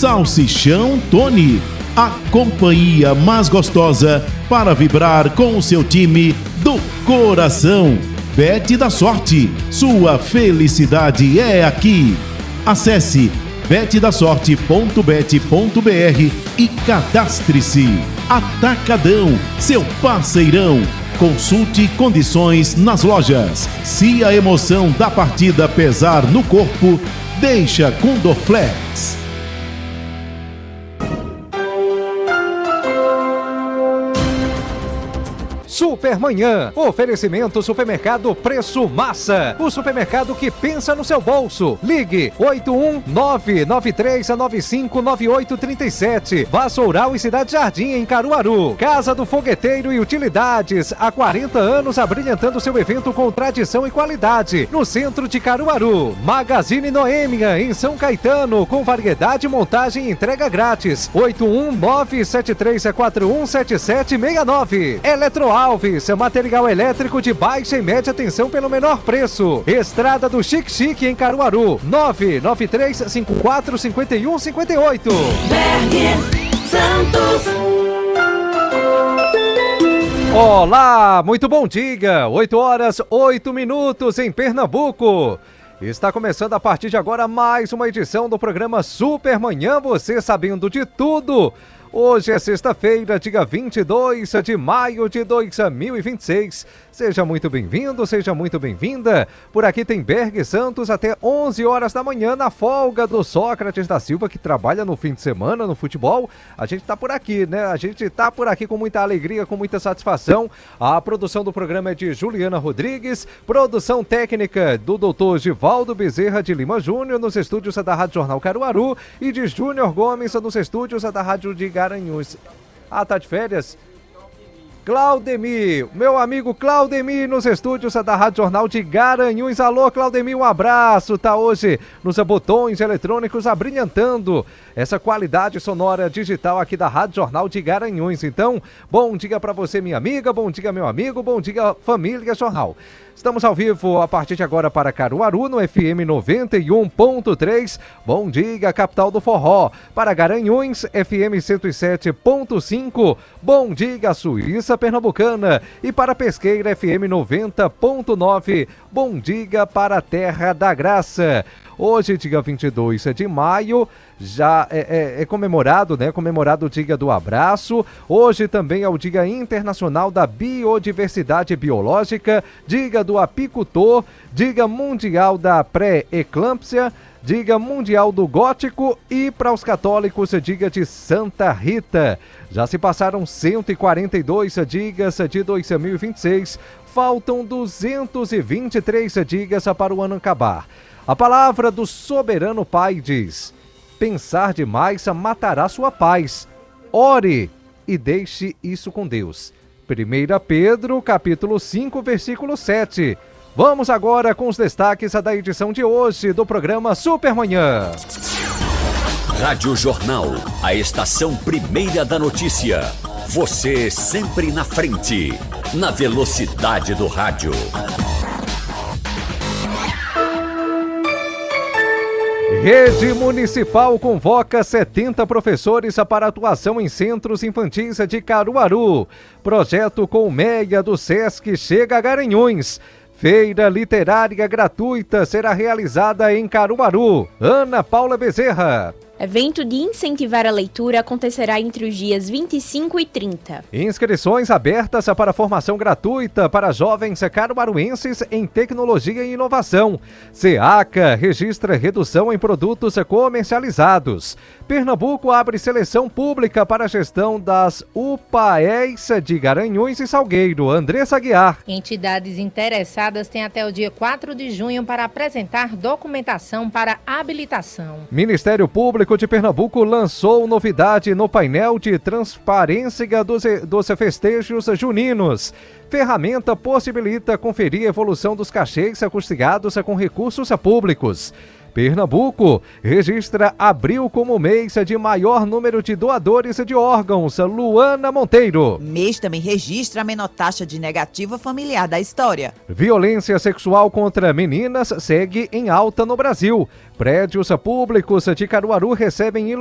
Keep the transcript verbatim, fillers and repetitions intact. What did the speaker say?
Salsichão Tony, a companhia mais gostosa para vibrar com o seu time do coração. Bet da Sorte, sua felicidade é aqui. Acesse bet da sorte ponto bet ponto br e cadastre-se. Atacadão, seu parceirão. Consulte condições nas lojas. Se a emoção da partida pesar no corpo, deixa com Dorflex. Supermanhã, oferecimento Supermercado Preço Massa, o supermercado que pensa no seu bolso. Ligue oito um nove nove três nove cinco nove oito três sete. Vassoural e Cidade Jardim, em Caruaru. Casa do Fogueteiro e Utilidades, há quarenta anos abrilhantando seu evento com tradição e qualidade, no centro de Caruaru. Magazine Noêmia, em São Caetano, com variedade, montagem e entrega grátis. oito um nove sete três quatro um sete sete seis nove. Eletroalves, material elétrico de baixa e média tensão pelo menor preço. Estrada do Chique Chique, em Caruaru. nove nove três cinco quatro cinco um cinco oito. Berger Santos. Olá, muito bom dia. oito horas, oito minutos em Pernambuco. Está começando a partir de agora mais uma edição do programa Supermanhã, você sabendo de tudo. Hoje é sexta-feira, dia vinte e dois de maio de dois mil e vinte e seis. Seja muito bem-vindo, seja muito bem-vinda. Por aqui tem Berg Santos até onze horas da manhã, na folga do Sócrates da Silva, que trabalha no fim de semana no futebol. A gente tá por aqui, né? A gente tá por aqui com muita alegria, com muita satisfação. A produção do programa é de Juliana Rodrigues, produção técnica do doutor Givaldo Bezerra de Lima Júnior, nos estúdios da Rádio Jornal Caruaru, e de Júnior Gomes nos estúdios da Rádio de Garanhuns. Ah, tá de férias? Claudemir, meu amigo Claudemir, nos estúdios da Rádio Jornal de Garanhuns. Alô, Claudemir, um abraço. Tá hoje nos botões eletrônicos abrilhantando essa qualidade sonora digital aqui da Rádio Jornal de Garanhuns. Então, bom dia pra você, minha amiga, bom dia, meu amigo, bom dia, família Jornal. Estamos ao vivo a partir de agora para Caruaru, no F M noventa e um ponto três. Bom dia, capital do forró. Para Garanhuns, F M cento e sete ponto cinco. Bom dia, Suíça Pernambucana. E para Pesqueira, F M noventa ponto nove. Bom dia para a Terra da Graça. Hoje, dia vinte e dois de maio, já é, é, é comemorado, né? Comemorado o Dia do Abraço. Hoje também é o Dia Internacional da Biodiversidade Biológica, Dia do Apicultor, Dia Mundial da Pré-Eclâmpsia, Dia Mundial do Gótico e, para os católicos, Dia de Santa Rita. Já se passaram cento e quarenta e dois dias de dois mil e vinte e seis, faltam duzentos e vinte e três dias para o ano acabar. A palavra do soberano Pai diz: pensar demais matará sua paz. Ore e deixe isso com Deus. primeira Pedro, capítulo cinco, versículo sete. Vamos agora com os destaques da edição de hoje do programa Supermanhã. Rádio Jornal, a estação primeira da notícia. Você sempre na frente, na velocidade do rádio. Rede Municipal convoca setenta professores para atuação em centros infantis de Caruaru. Projeto Colmeia do Sesc chega a Garanhuns. Feira literária gratuita será realizada em Caruaru. Ana Paula Bezerra. Evento de incentivar a leitura acontecerá entre os dias vinte e cinco e trinta. Inscrições abertas para formação gratuita para jovens caruaruenses em tecnologia e inovação. SEACA registra redução em produtos comercializados. Pernambuco abre seleção pública para a gestão das U P A E S de Garanhuns e Salgueiro. Andressa Aguiar. Entidades interessadas têm até o dia quatro de junho para apresentar documentação para habilitação. Ministério Público de Pernambuco lançou novidade no painel de transparência dos, dos festejos juninos. Ferramenta possibilita conferir a evolução dos cachês custeados com recursos públicos. Pernambuco registra abril como mês de maior número de doadores de órgãos. Luana Monteiro. Mês também registra a menor taxa de negativa familiar da história. Violência sexual contra meninas segue em alta no Brasil. Prédios públicos de Caruaru recebem